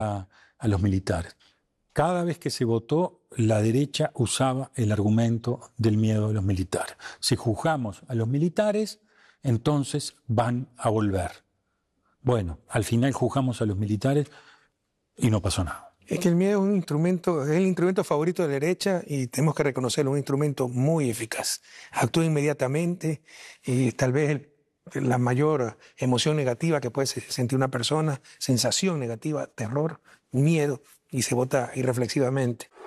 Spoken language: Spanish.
a los militares. Cada vez que se votó, la derecha usaba el argumento del miedo de los militares. Si juzgamos a los militares, entonces van a volver. Bueno, al final juzgamos a los militares y no pasó nada. Es que el miedo es un instrumento, es el instrumento favorito de la derecha y tenemos que reconocerlo, un instrumento muy eficaz. Actúa inmediatamente y tal vez la mayor emoción negativa que puede sentir una persona, sensación negativa, terror, miedo, y se vota irreflexivamente.